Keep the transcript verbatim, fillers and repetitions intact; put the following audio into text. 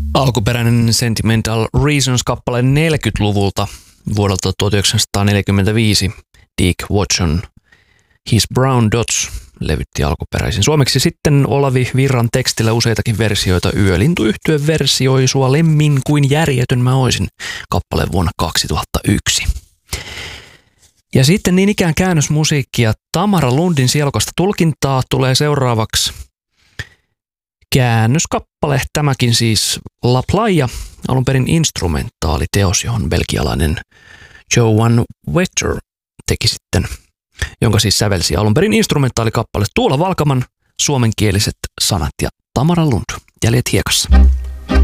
Alkuperäinen Sentimental Reasons-kappale neljäkymmentäluvulta vuodelta tuhatyhdeksänsataaneljäkymmentäviisi. Dick Watson His Brown Dots levytti alkuperäisin. Suomeksi sitten Olavi Virran tekstillä useitakin versioita. Yölintuyhtye versioi Sua lemmin kuin järjetön mä oisin kappale vuonna kaksituhattayksi. Ja sitten niin ikään käännösmusiikkia. Tamara Lundin sielukasta tulkintaa tulee seuraavaksi käännöskappale. Tämäkin siis La Playa, alun perin instrumentaaliteos, johon belgialainen Joan Wetter teki sitten, jonka siis sävelsi alun perin instrumentaalikappale. Tuula Valkaman suomenkieliset sanat ja Tamara Lund, Jäljet hiekassa.